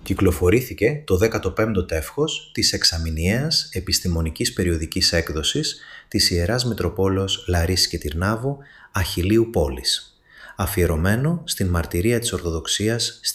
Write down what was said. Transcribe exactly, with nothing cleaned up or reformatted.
κυκλοφορήθηκε το δέκατο πέμπτο τεύχος της εξαμηνιαίας επιστημονικής περιοδικής έκδοσης της Ιεράς Μητροπόλεως Λαρίσης και Τυρνάβου Αχιλλείου Πόλης, αφιερωμένο στην μαρτυρία της Ορθοδοξίας